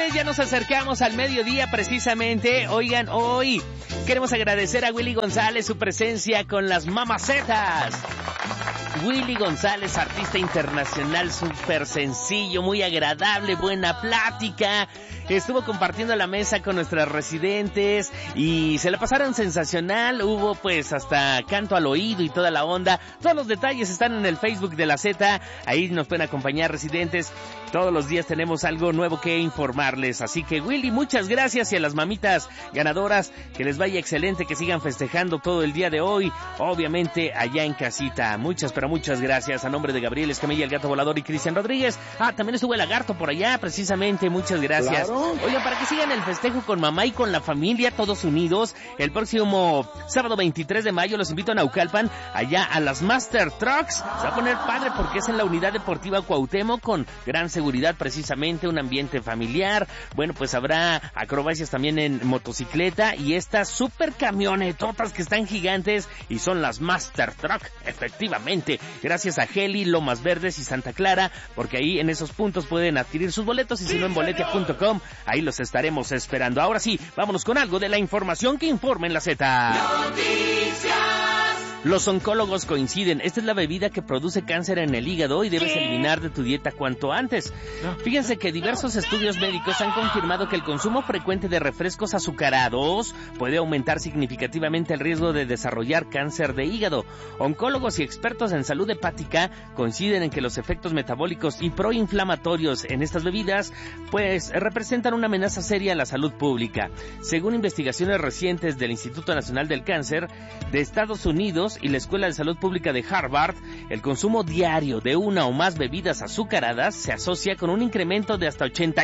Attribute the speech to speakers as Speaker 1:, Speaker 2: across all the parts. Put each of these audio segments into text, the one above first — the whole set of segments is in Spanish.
Speaker 1: señores, ya nos acercamos al mediodía precisamente. Oigan, hoy queremos agradecer a Willy González su presencia con las mamacetas. Willy González, artista internacional, súper sencillo, muy agradable, buena plática. Estuvo compartiendo la mesa con nuestras residentes y se la pasaron sensacional. Hubo pues hasta canto al oído y toda la onda. Todos los detalles están en el Facebook de la Z. Ahí nos pueden acompañar residentes. Todos los días tenemos algo nuevo que informarles. Así que Willy, muchas gracias, y a las mamitas ganadoras, que les vaya excelente, que sigan festejando todo el día de hoy. Obviamente allá en casita. Muchas, pero muchas gracias. A nombre de Gabriel Escamilla, el Gato Volador, y Cristian Rodríguez. También estuvo el Lagarto por allá, precisamente. Muchas gracias. Claro. Oigan, para que sigan el festejo con mamá y con la familia, todos unidos, el próximo sábado 23 de mayo los invito a Naucalpan, allá a las Master Trucks. Se va a poner padre porque es en la Unidad Deportiva Cuauhtémoc, con gran seguridad, precisamente, un ambiente familiar. Bueno, pues habrá acrobacias también en motocicleta y estas super camionetotas que están gigantes y son las Master Truck, efectivamente. Gracias a Heli, Lomas Verdes y Santa Clara, porque ahí en esos puntos pueden adquirir sus boletos, y si no en boletia.com, ahí los estaremos esperando. Ahora sí, vámonos con algo de la información que informa en la Z. Noticias. Los oncólogos coinciden, esta es la bebida que produce cáncer en el hígado y debes eliminar de tu dieta cuanto antes. Fíjense que diversos estudios médicos han confirmado que el consumo frecuente de refrescos azucarados puede aumentar significativamente el riesgo de desarrollar cáncer de hígado. Oncólogos y expertos en salud hepática coinciden en que los efectos metabólicos y proinflamatorios en estas bebidas pues representan una amenaza seria a la salud pública. Según investigaciones recientes del Instituto Nacional del Cáncer de Estados Unidos y la Escuela de Salud Pública de Harvard, el consumo diario de una o más bebidas azucaradas se asocia con un incremento de hasta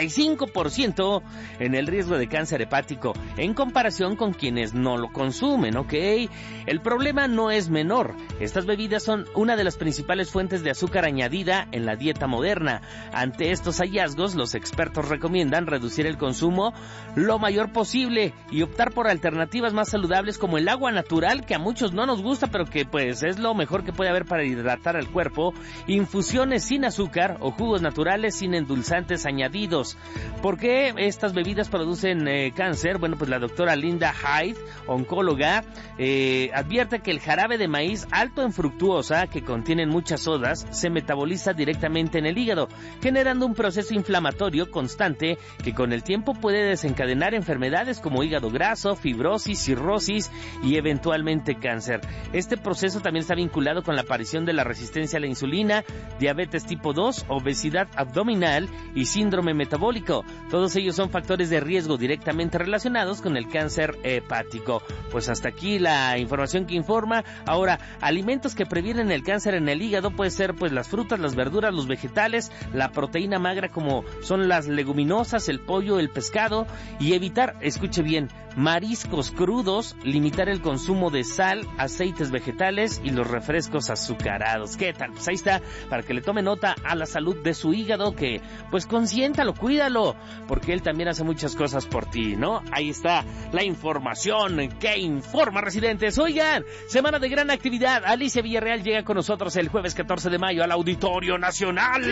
Speaker 1: 85% en el riesgo de cáncer hepático, en comparación con quienes no lo consumen, ¿ok? El problema no es menor. Estas bebidas son una de las principales fuentes de azúcar añadida en la dieta moderna. Ante estos hallazgos, los expertos recomiendan reducir el consumo lo mayor posible y optar por alternativas más saludables como el agua natural, que a muchos no nos gusta, pero que pues es lo mejor que puede haber para hidratar al cuerpo, infusiones sin azúcar o jugos naturales sin endulzantes añadidos. ¿Por qué estas bebidas producen cáncer? Bueno, pues la doctora Linda Hyde, oncóloga, advierte que el jarabe de maíz alto en fructuosa, que contienen muchas sodas, se metaboliza directamente en el hígado, generando un proceso inflamatorio constante que con el tiempo puede desencadenar enfermedades como hígado graso, fibrosis, cirrosis y eventualmente cáncer. Este proceso también está vinculado con la aparición de la resistencia a la insulina, diabetes tipo 2, obesidad abdominal y síndrome metabólico. Todos ellos son factores de riesgo directamente relacionados con el cáncer hepático. Pues hasta aquí la información que informa. Ahora, alimentos que previenen el cáncer en el hígado puede ser pues las frutas, las verduras, los vegetales, la proteína magra como son las leguminosas, el pollo, el pescado, y evitar, escuche bien, mariscos crudos, limitar el consumo de sal, aceites vegetales y los refrescos azucarados. ¿Qué tal? Pues ahí está, para que le tome nota a la salud de su hígado, que pues consiéntalo, cuídalo, porque él también hace muchas cosas por ti, ¿no? Ahí está la información que informa residentes. Oigan, semana de gran actividad. Alicia Villarreal llega con nosotros el jueves 14 de mayo al Auditorio Nacional.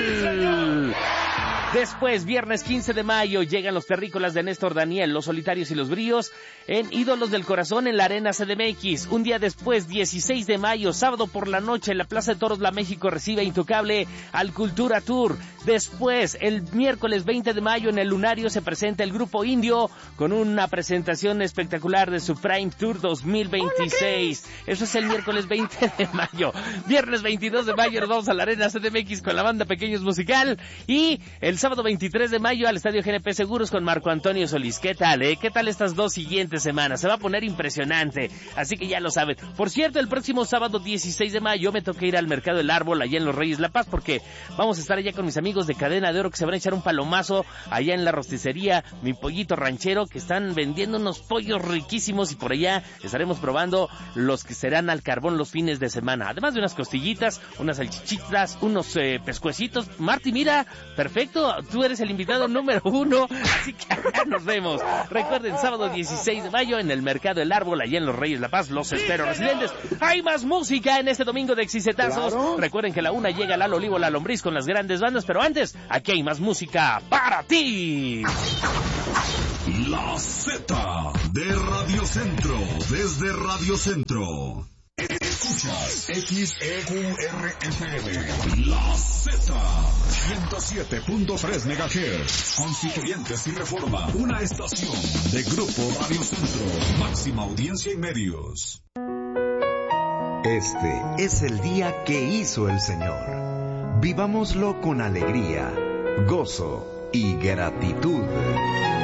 Speaker 1: Después, viernes 15 de mayo, llegan los terrícolas de Néstor Daniel, los solitarios y los bríos, en Ídolos del Corazón en la Arena CDMX. Un día después, 16 de mayo, sábado por la noche, en la Plaza de Toros La México recibe Intocable al Cultura Tour. Después, el miércoles 20 de mayo, en el Lunario se presenta el Grupo Indio con una presentación espectacular de su Prime Tour 2026. Eso es el miércoles 20 de mayo. Viernes 22 de mayo nos vamos a la Arena CDMX con la banda Pequeños Musical, y el sábado 23 de mayo al Estadio GNP Seguros con Marco Antonio Solís. ¿Qué tal, ¿Qué tal estas dos siguientes semanas? Se va a poner impresionante, así que ya lo saben. Por cierto, el próximo sábado 16 de mayo me toca ir al Mercado del Árbol allá en Los Reyes La Paz, porque vamos a estar allá con mis amigos de Cadena de Oro, que se van a echar un palomazo allá en la rosticería Mi Pollito Ranchero, que están vendiendo unos pollos riquísimos, y por allá estaremos probando los que serán al carbón los fines de semana, además de unas costillitas, unas salchichitas, unos pescuecitos. Marty, mira, perfecto, tú eres el invitado número 1, así que acá nos vemos. Recuerden, sábado 16 de mayo en el Mercado El Árbol, allá en Los Reyes La Paz, los espero, residentes. Hay más música en este domingo de Exicetazos. Claro. Recuerden que a la 1 llega Lalo Olivo, La Lombriz con las grandes bandas, pero antes, aquí hay más música para ti.
Speaker 2: La Z de Radio Centro, desde Radio Centro. Escuchas XEURFM, La Z, 107.3 MHz, Constituyentes y Reforma, una estación de Grupo Radio Centro, máxima audiencia y medios.
Speaker 3: Este es el día que hizo el Señor. Vivámoslo con alegría, gozo y gratitud.